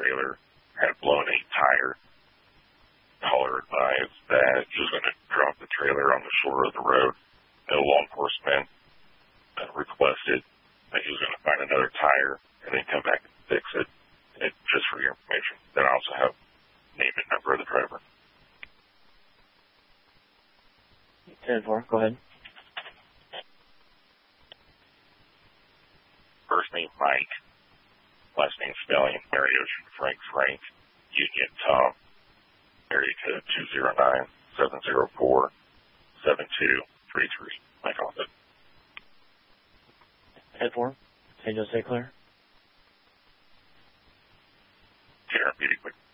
trailer, had blown a tire. Caller advised that he was going to drop the trailer on the shore of the road. No law enforcement requested that he was going to find another tire and then come back and fix it. And just for your information, then I also have name and number of the driver. 10-4, go ahead. First name Mike, last name Stallion, Mary Ocean, Frank, Union Tom, area code 209-704-7233. Mike Office. 10-4, San Jose clear. Can you repeat it quick?